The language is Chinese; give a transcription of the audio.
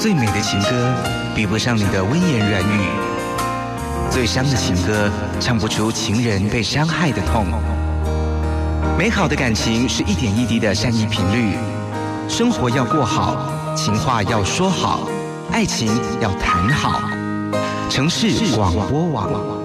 最美的情歌比不上你的温言软语，最伤的情歌唱不出情人被伤害的痛。美好的感情是一点一滴的善意频率，生活要过好，情话要说好，爱情要谈好。城市广播网。